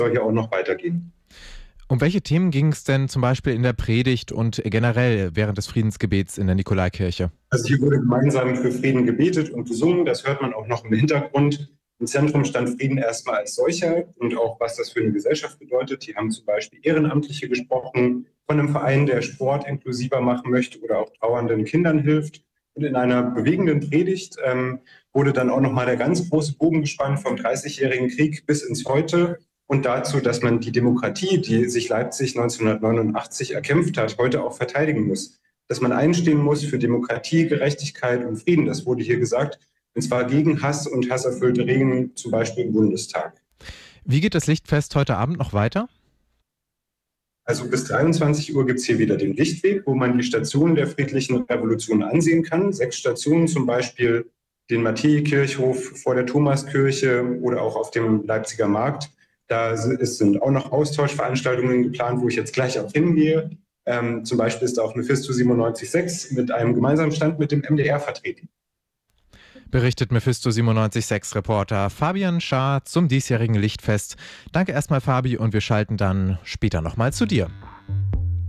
soll hier auch noch weitergehen. Um welche Themen ging es denn zum Beispiel in der Predigt und generell während des Friedensgebets in der Nikolaikirche? Also hier wurde gemeinsam für Frieden gebetet und gesungen. Das hört man auch noch im Hintergrund. Im Zentrum stand Frieden erstmal als solcher und auch, was das für eine Gesellschaft bedeutet. Hier haben zum Beispiel Ehrenamtliche gesprochen, von einem Verein, der Sport inklusiver machen möchte oder auch trauernden Kindern hilft. Und in einer bewegenden Predigt wurde dann auch nochmal der ganz große Bogen gespannt vom Dreißigjährigen Krieg bis ins Heute und dazu, dass man die Demokratie, die sich Leipzig 1989 erkämpft hat, heute auch verteidigen muss. Dass man einstehen muss für Demokratie, Gerechtigkeit und Frieden. Das wurde hier gesagt. Und zwar gegen Hass und hasserfüllte Reden, zum Beispiel im Bundestag. Wie geht das Lichtfest heute Abend noch weiter? Also bis 23 Uhr gibt es hier wieder den Lichtweg, wo man die Stationen der friedlichen Revolution ansehen kann. 6 Stationen, zum Beispiel den Matthäi-Kirchhof vor der Thomaskirche oder auch auf dem Leipziger Markt. Da sind auch noch Austauschveranstaltungen geplant, wo ich jetzt gleich auch hingehe. Zum Beispiel ist auch Mephisto 97.6 mit einem gemeinsamen Stand mit dem MDR vertreten. Berichtet Mephisto 97.6 Reporter Fabian Schaar zum diesjährigen Lichtfest. Danke erstmal, Fabi, und wir schalten dann später nochmal zu dir.